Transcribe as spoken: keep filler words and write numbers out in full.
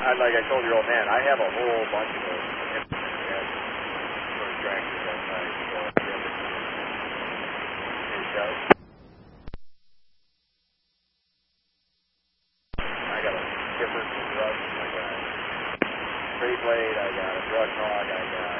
I, like I told your old man, I have a whole bunch of those sort of tractors outside. So it does. I got a skipper for brush. I got a straight blade. I got a brush hog. I got